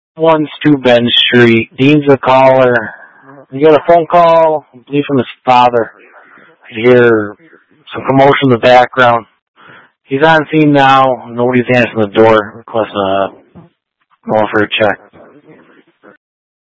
112 Ben Street. Dean's a caller. You got a phone call, I believe from his father. I hear some commotion in the background. He's on scene now. Nobody's answering the door. Request a welfare check.